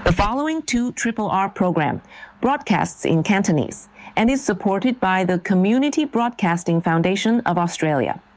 The following 2RRR program broadcasts in Cantonese and is supported by the Community Broadcasting Foundation of Australia.